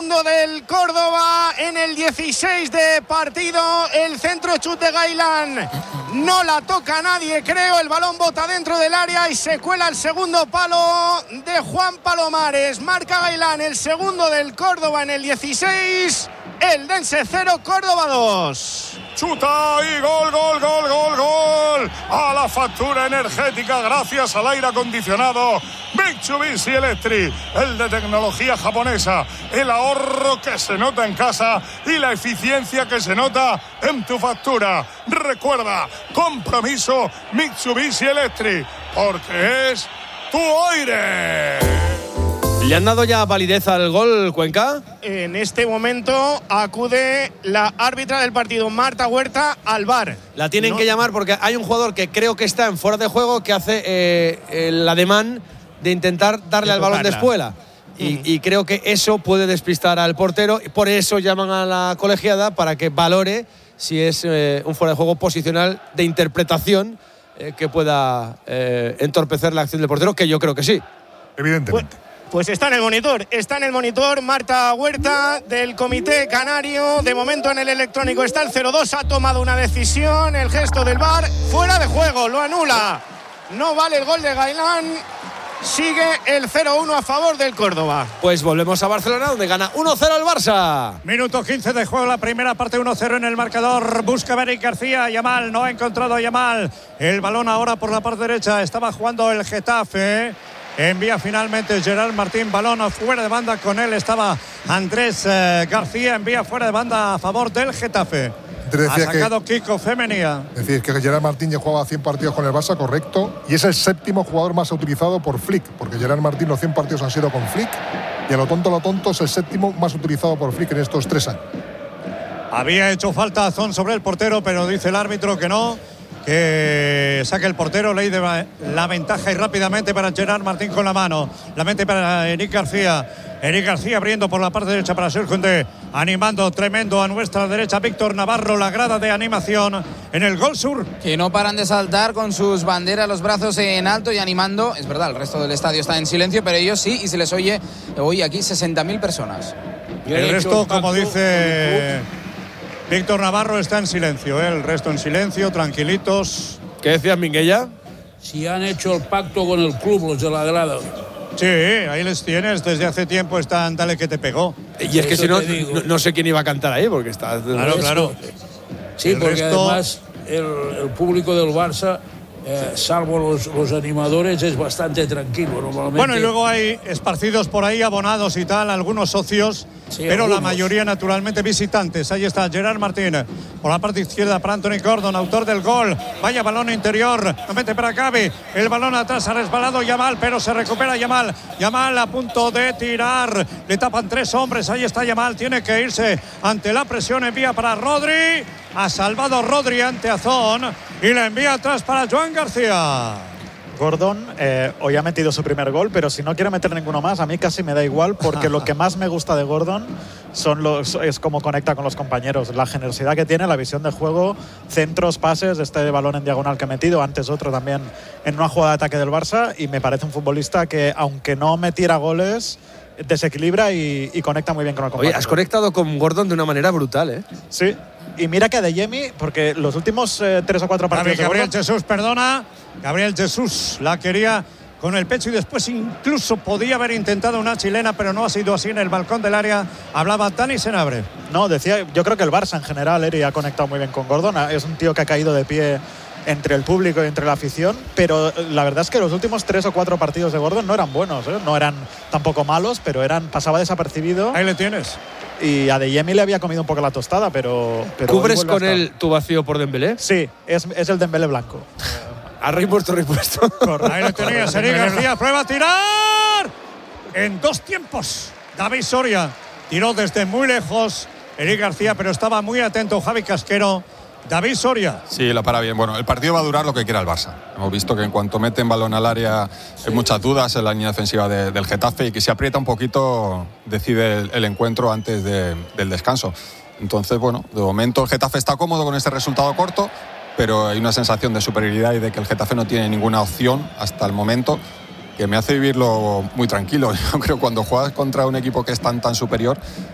del Córdoba en el 16 de partido. El centro chut de Gailán no la toca nadie, creo. El balón bota dentro del área y se cuela el segundo palo de Juan Palomares. Marca Gailán, el segundo del Córdoba en el 16. Eldense 0, Córdoba 2. Chuta y gol a la factura energética gracias al aire acondicionado Mitsubishi Electric, el de tecnología japonesa, el ahorro que se nota en casa y la eficiencia que se nota en tu factura. Recuerda, compromiso Mitsubishi Electric, porque es tu aire. ¿Le han dado ya validez al gol, Cuenca? En este momento acude la árbitra del partido, Marta Huerta, al VAR. La tienen que llamar porque hay un jugador que creo que está en fuera de juego que hace el ademán de intentar darle al balón de espuela. Y creo que eso puede despistar al portero. Por eso llaman a la colegiada para que valore si es un fuera de juego posicional de interpretación que pueda entorpecer la acción del portero, que yo creo que sí. Evidentemente. Pues está en el monitor Marta Huerta del Comité Canario. De momento en el electrónico está el 0-2, ha tomado una decisión, el gesto del VAR, fuera de juego, lo anula. No vale el gol de Gailán, sigue el 0-1 a favor del Córdoba. Pues volvemos a Barcelona, donde gana 1-0 el Barça. Minuto 15 de juego, la primera parte, 1-0 en el marcador. Busca Eric García, Yamal, no ha encontrado a Yamal. El balón ahora por la parte derecha, estaba jugando el Getafe. Envía finalmente Gerard Martín, balón fuera de banda, con él estaba Andrés García, envía fuera de banda a favor del Getafe. Ha sacado Kiko Femenía. Es decir, que Gerard Martín ya jugaba 100 partidos con el Barça, correcto, y es el séptimo jugador más utilizado por Flick, porque Gerard Martín los 100 partidos han sido con Flick, y a lo tonto es el séptimo más utilizado por Flick en estos 3 años. Había hecho falta Azón sobre el portero, pero dice el árbitro que no, que saque el portero, ley de la ventaja y rápidamente para Gerard Martín con la mano, la mente para Eric García. Eric García abriendo por la parte derecha para Sergio Koundé, animando tremendo a nuestra derecha Víctor Navarro, la grada de animación en el Gol Sur. Que no paran de saltar con sus banderas, los brazos en alto y animando. Es verdad, el resto del estadio está en silencio, pero ellos sí, y se les oye hoy aquí 60.000 personas. El resto, como dice Víctor Navarro, está en silencio, el resto en silencio, tranquilitos. ¿Qué decías, Minguella? Si han hecho el pacto con el club, los de la grada. Sí, ahí les tienes, desde hace tiempo están dale que te pegó. Y es que si no sé quién iba a cantar ahí, porque está... Claro. Sí, el porque resto... además el público del Barça, salvo los animadores, es bastante tranquilo normalmente. Bueno, y luego hay esparcidos por ahí, abonados y tal, algunos socios, sí, pero algunos. La mayoría naturalmente visitantes. Ahí está Gerard Martín, por la parte izquierda para Anthony Gordon, autor del gol. Vaya balón interior, no mete para Gavi, el balón atrás, ha resbalado Yamal, pero se recupera Yamal. Yamal a punto de tirar, le tapan 3 hombres, ahí está Yamal, tiene que irse ante la presión, envía para Rodri, ha salvado Rodri ante Azón y la envía atrás para Joan García. Gordon hoy ha metido su primer gol, pero si no quiere meter ninguno más, a mí casi me da igual, porque lo que más me gusta de Gordon es cómo conecta con los compañeros, la generosidad que tiene, la visión de juego, centros, pases, este balón en diagonal que ha metido, antes otro también en una jugada de ataque del Barça, y me parece un futbolista que, aunque no metiera goles, desequilibra y conecta muy bien con el compañero. Oye, has conectado con Gordon de una manera brutal, ¿eh? Sí. Y mira que Adeyemi, porque los últimos 3 o 4 partidos... Gabriel Jesús, perdona. Gabriel Jesús la quería con el pecho y después incluso podía haber intentado una chilena, pero no ha sido así en el balcón del área. Hablaba Dani Senabre. No, decía, yo creo que el Barça en general, Eri, ha conectado muy bien con Gordon. Es un tío que ha caído de pie entre el público y entre la afición, pero la verdad es que los últimos 3 o 4 partidos de Gordon no eran buenos, ¿eh? No eran tampoco malos, pero pasaba desapercibido. Ahí le tienes. Y a Adeyemi le había comido un poco la tostada, pero ¿Cubres con él tu vacío por Dembélé? Sí, es el Dembélé blanco. Ha repuesto. Ahí le tenías, Eric García, prueba a tirar. En 2 tiempos, David Soria tiró desde muy lejos, Eric García, pero estaba muy atento Javi Casquero. David Soria. Sí, lo para bien. Bueno, el partido va a durar lo que quiera el Barça. Hemos visto que en cuanto meten balón al área hay muchas dudas en la línea defensiva del Getafe, y que si aprieta un poquito decide el encuentro antes del descanso. Entonces, bueno, de momento el Getafe está cómodo con este resultado corto, pero hay una sensación de superioridad y de que el Getafe no tiene ninguna opción hasta el momento, que me hace vivirlo muy tranquilo. Yo creo que cuando juegas contra un equipo que es tan superior,